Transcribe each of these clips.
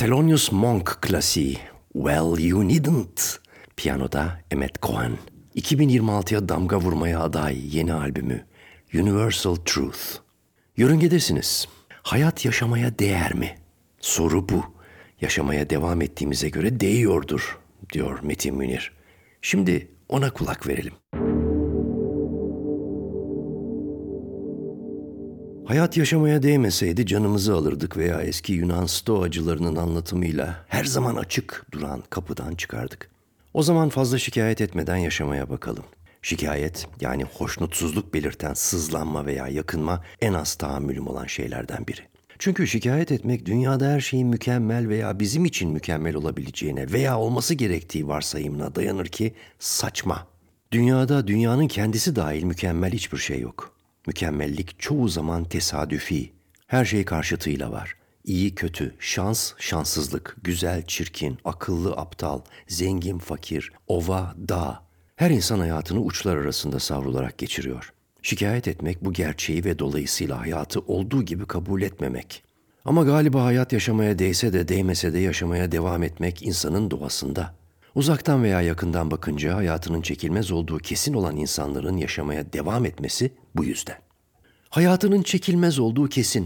Thelonious Monk klasiği Well You Needn't. Piyanoda Emmet Cohen. 2026'ya damga vurmaya aday yeni albümü Universal Truth. Yörüngedesiniz. Hayat yaşamaya değer mi? Soru bu. Yaşamaya devam ettiğimize göre değiyordur, diyor Metin Münir. Şimdi ona kulak verelim. Hayat yaşamaya değmeseydi canımızı alırdık veya eski Yunan stoacılarının anlatımıyla her zaman açık duran kapıdan çıkardık. O zaman fazla şikayet etmeden yaşamaya bakalım. Şikayet, yani hoşnutsuzluk belirten sızlanma veya yakınma en az tahammülüm olan şeylerden biri. Çünkü şikayet etmek dünyada her şeyin mükemmel veya bizim için mükemmel olabileceğine veya olması gerektiği varsayımına dayanır ki saçma. Dünyada dünyanın kendisi dahil mükemmel hiçbir şey yok. Mükemmellik çoğu zaman tesadüfi. Her şey karşıtıyla var. İyi, kötü, şans, şanssızlık, güzel, çirkin, akıllı, aptal, zengin, fakir, ova, dağ. Her insan hayatını uçlar arasında savrularak geçiriyor. Şikayet etmek bu gerçeği ve dolayısıyla hayatı olduğu gibi kabul etmemek. Ama galiba hayat yaşamaya değse de değmese de yaşamaya devam etmek insanın doğasında. Uzaktan veya yakından bakınca hayatının çekilmez olduğu kesin olan insanların yaşamaya devam etmesi bu yüzden. Hayatının çekilmez olduğu kesin.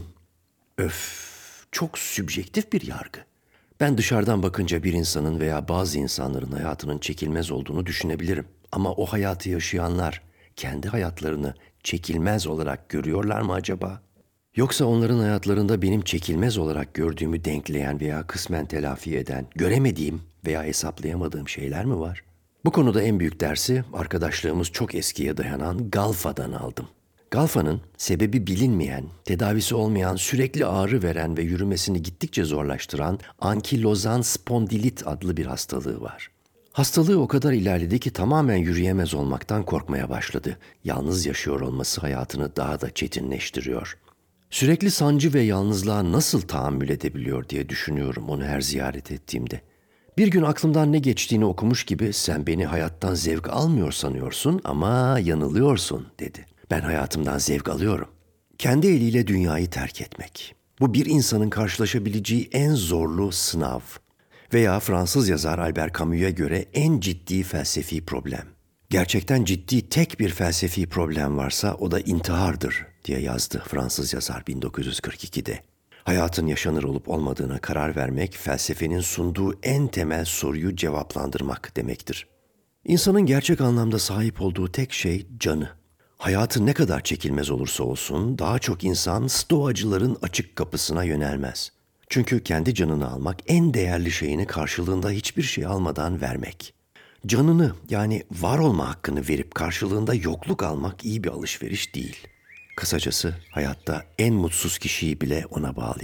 Öf, çok sübjektif bir yargı. Ben dışarıdan bakınca bir insanın veya bazı insanların hayatının çekilmez olduğunu düşünebilirim. Ama o hayatı yaşayanlar kendi hayatlarını çekilmez olarak görüyorlar mı acaba? Yoksa onların hayatlarında benim çekilmez olarak gördüğümü denkleyen veya kısmen telafi eden, göremediğim veya hesaplayamadığım şeyler mi var? Bu konuda en büyük dersi arkadaşlığımız çok eskiye dayanan Galfa'dan aldım. Galfa'nın sebebi bilinmeyen, tedavisi olmayan, sürekli ağrı veren ve yürümesini gittikçe zorlaştıran ankilozan spondilit adlı bir hastalığı var. Hastalığı o kadar ilerledi ki tamamen yürüyemez olmaktan korkmaya başladı. Yalnız yaşıyor olması hayatını daha da çetinleştiriyor. Sürekli sancı ve yalnızlığa nasıl tahammül edebiliyor diye düşünüyorum onu her ziyaret ettiğimde. Bir gün aklımdan ne geçtiğini okumuş gibi sen beni hayattan zevk almıyor sanıyorsun ama yanılıyorsun dedi. Ben hayatımdan zevk alıyorum. Kendi eliyle dünyayı terk etmek. Bu bir insanın karşılaşabileceği en zorlu sınav. Veya Fransız yazar Albert Camus'a göre en ciddi felsefi problem. Gerçekten ciddi tek bir felsefi problem varsa o da intihardır diye yazdı Fransız yazar 1942'de. Hayatın yaşanır olup olmadığına karar vermek felsefenin sunduğu en temel soruyu cevaplandırmak demektir. İnsanın gerçek anlamda sahip olduğu tek şey canı. Hayatı ne kadar çekilmez olursa olsun daha çok insan stoacıların açık kapısına yönelmez. Çünkü kendi canını almak en değerli şeyini karşılığında hiçbir şey almadan vermek. Canını yani var olma hakkını verip karşılığında yokluk almak iyi bir alışveriş değil. Kısacası hayatta en mutsuz kişiyi bile ona bağlayabilir.